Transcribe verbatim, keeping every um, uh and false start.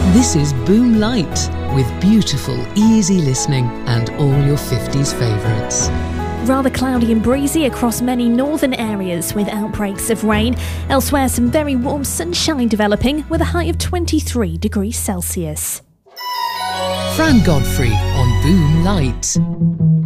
This is Boom Light, with beautiful, easy listening and all your fifties favourites. Rather cloudy and breezy across many northern areas with outbreaks of rain. Elsewhere, some very warm sunshine developing with a high of twenty-three degrees Celsius. Fran Godfrey on Boom Light.